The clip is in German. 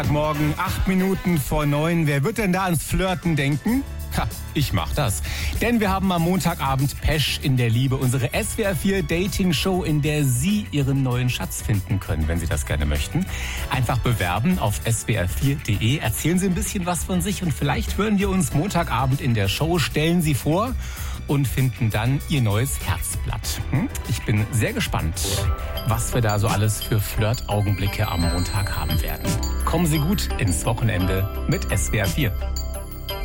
Morgen, 8 Minuten vor 9. Wer wird denn da ans Flirten denken? Ha, ich mach das. Denn wir haben am Montagabend Pesch in der Liebe, unsere SWR4 Dating-Show, in der Sie Ihren neuen Schatz finden können, wenn Sie das gerne möchten. Einfach bewerben auf swr4.de. Erzählen Sie ein bisschen was von sich und vielleicht hören wir uns Montagabend in der Show, stellen Sie vor und finden dann Ihr neues Herzblatt. Ich bin sehr gespannt, was wir da so alles für Flirt-Augenblicke am Montag haben werden. Kommen Sie gut ins Wochenende mit SWR4.